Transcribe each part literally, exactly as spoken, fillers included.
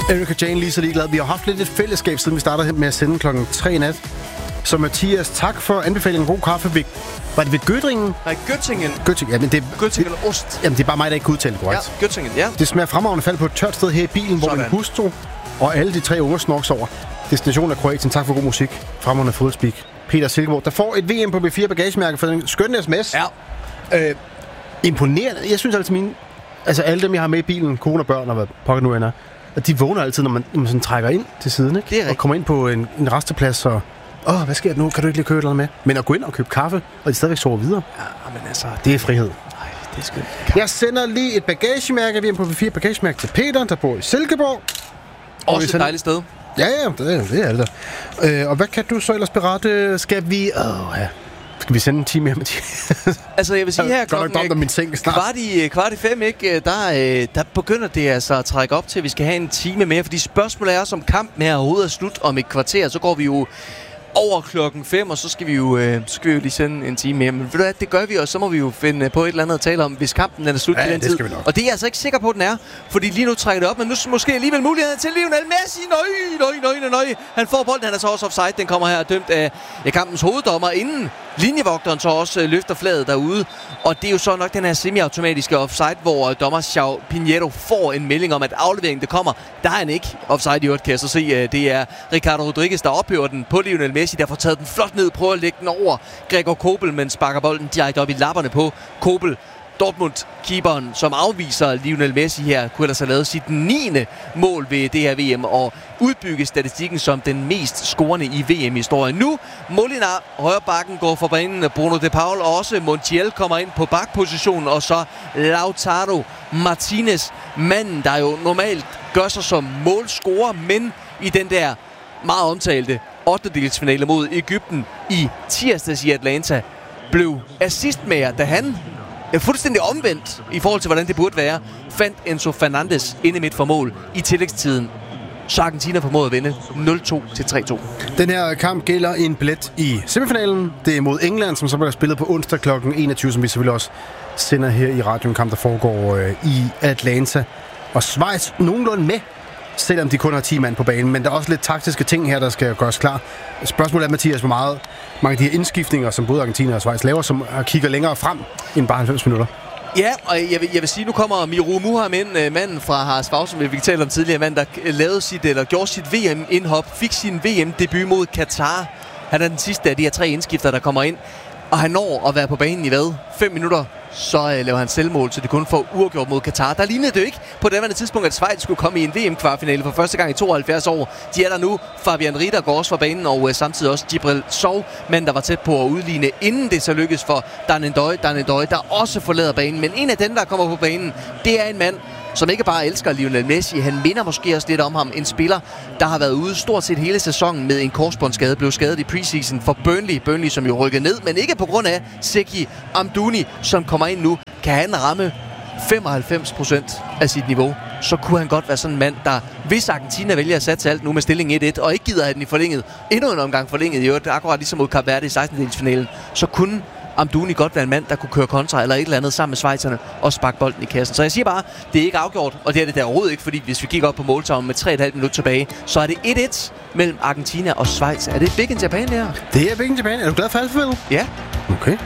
Erika Jane lige så ligeglad. Vi har haft lidt et fællesskab, siden vi startede med at sende klokken tre i nat. Så Mathias, tak for anbefalingen. God kaffe. Ved, var det ved Göttingen? Nej, Göttingen. Göttingen, ja, men det, Göttingen eller ost. Jamen, det er bare mig, der ikke kan udtale det korrekt. Ja, Göttingen, ja. Det smager fremragende fald på et tørt sted her i bilen, hvor min hustru og alle de tre unger snorks over. Destinationen er Kroatien. Tak for god musik. Fremragende fodboldspeak. Peter Silkeborg, der får et V M på B fire bagagemærke for den skønne sms. Ja. Øh, imponerende. Jeg synes altid, mine... Altså, alle dem, jeg har med i bilen, kone og børn og hvad pokker nu ender, at de vågner altid, når man, når man sådan trækker ind til siden, ikke? Det er rigtigt. Og kommer ind på en, en resteplads og... Åh, hvad sker der nu? Kan du ikke lige købe noget med? Men at gå ind og købe kaffe, og de stadigvæk sover videre, Ja, men altså... det er frihed. Nej, det er skønt. Jeg sender lige et bagagemærke, V M på B fire bagagemærke til Peter, der bor i Silkeborg. Også et sender... dejligt sted. Ja, ja, det er det. Er det øh, og hvad kan du så ellers berette? Skal vi... Åh, ja. Skal vi sende en time mere, Mathias? Altså, jeg vil sige her klokken min seng snart. kvart i, kvart i fem, ikke? Der, der begynder det altså at trække op til, at vi skal have en time mere. Fordi spørgsmålet er også, om kampen her overhovedet er slut om et kvarter. Så går vi jo over klokken fem, og så skal vi jo, øh, så skal vi jo lige sende en time mere. Men ved du hvad, det gør vi, og så må vi jo finde på et eller andet at tale om, hvis kampen er slut ja, til den tid. Og det er jeg altså ikke sikker på, at den er. Fordi lige nu trækker det op, men nu måske alligevel muligheden til Lionel Messi. Nøj, nøj, nøj, nøj. Han får bolden, han er så også offside. Den kommer her dømt af ja, kampens hoveddommer, inden linjevogteren så også øh, løfter flaget derude. Og det er jo så nok den her semi-automatiske offside, hvor øh, dommer João Pinheiro får en melding om, at afleveringen, der kommer, der er han ikke offside i øvrigt, kan jeg så se. Øh, det er Ricardo Rodriguez, der ophører den på Lionel Messi, der får taget den flot ned, prøver at lægge den over Gregor Kobel, men sparker bolden direkte op i lapperne på Kobel. Dortmund-keeperen, som afviser Lionel Messi her, kunne ellers have lavet sit niende mål ved det her V M og udbygge statistikken som den mest scorende i V M-historien. Nu, Molinar, højre bakken, går for banen. Bruno De Paul og også Montiel kommer ind på bakpositionen, og så Lautaro Martinez, manden, der jo normalt gør sig som målscorer, men i den der meget omtalte ottendedelsfinale mod Egypten i tirsdags i Atlanta, blev assistmager, da han er fuldstændig omvendt i forhold til, hvordan det burde være, fandt Enzo Fernandes inde midt for mål i tillægstiden. Så Argentina formåede at vinde nul to til tre to. Den her kamp gælder en billet i semifinalen. Det er mod England, som så bliver spillet på onsdag klokken enogtyve, som vi selvfølgelig også sender her i radioen. En kamp, der foregår øh, i Atlanta. Og Schweiz nogenlunde med, selvom de kun har ti mand på banen. Men der er også lidt taktiske ting her, der skal gøres klar. Spørgsmålet er, Mathias, hvor meget mange af de her indskiftninger, som både Argentina og Schweiz laver, som kigger længere frem end bare halvfems minutter. Ja, og jeg vil, jeg vil sige, nu kommer Miro Muhammed ind, manden fra Haras Fav, som vi talte om tidligere, mand, der lavede sit, eller gjorde sit V M-indhop, fik sin V M-debut mod Katar. Han er den sidste af de her tre indskifter, der kommer ind, og han når at være på banen i hvad? Fem minutter, så uh, laver han selvmål, så det kun får uafgjort mod Katar. Der lignede det jo ikke på det andet tidspunkt, at Schweiz skulle komme i en V M-kvartfinale for første gang i tooghalvfjerds år. De er der nu. Fabian Rieder går også fra banen, og uh, samtidig også Djibril Sow, mand, der var tæt på at udligne, inden det så lykkedes for Dan N'Doye, Dan N'Doye, der også forlader banen. Men en af dem, der kommer på banen, det er en mand, som ikke bare elsker Lionel Messi. Han minder måske også lidt om ham. En spiller, der har været ude stort set hele sæsonen med en korsbåndsskade. Blev skadet i preseason for Burnley. Burnley, som jo rykker ned, men ikke på grund af Zeki Amdouni, som kommer ind nu. Kan han ramme femoghalvfems procent af sit niveau, så kunne han godt være sådan en mand, der, hvis Argentina vælger at satse alt nu med stilling et et, og ikke gider have den i forlænget, endnu en omgang forlænget i øvrigt, akkurat ligesom mod Cape Verde i sekstendedelsfinalen, så kunne Amdouni godt være en mand, der kunne køre kontra eller et eller andet sammen med schweizerne og sparke bolden i kassen. Så jeg siger bare, det er ikke afgjort, og det er det der overhovedet ikke, fordi hvis vi kigger op på måltavlen med tre komma fem minutter tilbage, så er det et et mellem Argentina og Schweiz. Er det Big in Japan, det her? Det er Big in Japan. Er du glad for Alphaville? Ja. Okay.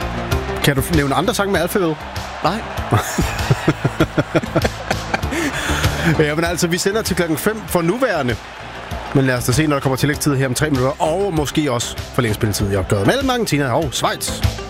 Kan du nævne andre sange med Alphaville? Nej. Ja, men altså, vi sender til klokken fem for nuværende. Men lad os da se, når der kommer tillægstid her om tre minutter, og måske også forlængspilletid i opgøret mellem Argentina og Schweiz.